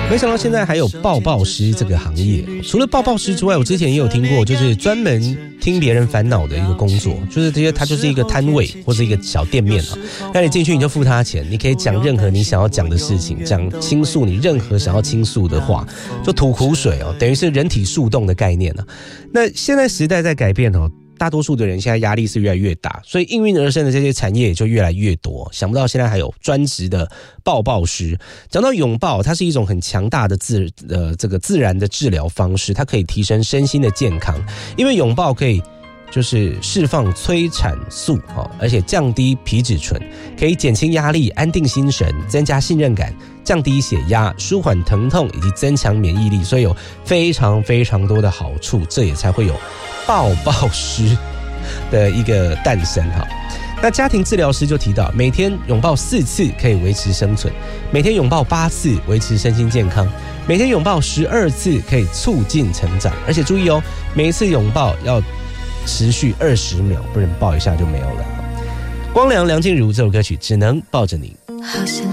没想到现在还有抱抱师这个行业。除了抱抱师之外，我之前也有听过，就是专门听别人烦恼的一个工作，就是这些，它就是一个摊位或者一个小店面啊。那你进去你就付他钱，你可以讲任何你想要讲的事情，倾诉你任何想要倾诉的话，就吐苦水哦，等于是人体树洞的概念啊。那现在时代在改变哦。大多数的人现在压力是越来越大，所以应运而生的这些产业也就越来越多。想不到现在还有专职的抱抱师。讲到拥抱，它是一种很强大的这个自然的治疗方式，它可以提升身心的健康，因为拥抱可以就是释放催产素，而且降低皮质醇，可以减轻压力、安定心神、增加信任感、降低血压、舒缓疼痛以及增强免疫力，所以有非常非常多的好处，这也才会有抱抱师的一个诞生哈。那家庭治疗师就提到，每天拥抱4次可以维持生存，每天拥抱8次维持身心健康，每天拥抱12次可以促进成长，而且注意哦，每一次拥抱要持续20秒，不然抱一下就没有了。光良、梁静茹这首歌曲《只能抱着你》。